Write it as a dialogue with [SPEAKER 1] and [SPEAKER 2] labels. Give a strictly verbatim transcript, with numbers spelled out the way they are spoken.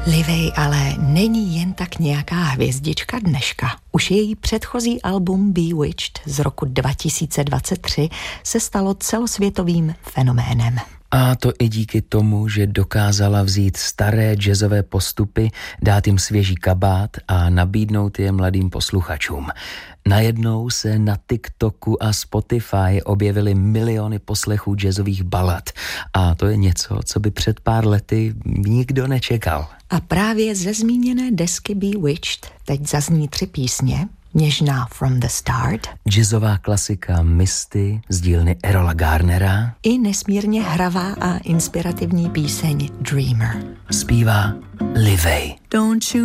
[SPEAKER 1] Livej ale není jen tak nějaká hvězdička dneška. Už její předchozí album Bewitched z roku dva tisíce dvacet tři se stalo celosvětovým fenoménem.
[SPEAKER 2] A to i díky tomu, že dokázala vzít staré jazzové postupy, dát jim svěží kabát a nabídnout je mladým posluchačům. Najednou se na TikToku a Spotify objevily miliony poslechů jazzových balad. A to je něco, co by před pár lety nikdo nečekal.
[SPEAKER 1] A právě ze zmíněné desky Bewitched teď zazní tři písně. Něžná From the Start,
[SPEAKER 2] jazzová klasika Misty z dílny Erola Garnera
[SPEAKER 1] i nesmírně hravá a inspirativní píseň Dreamer.
[SPEAKER 2] Zpívá Livej.
[SPEAKER 1] Don't you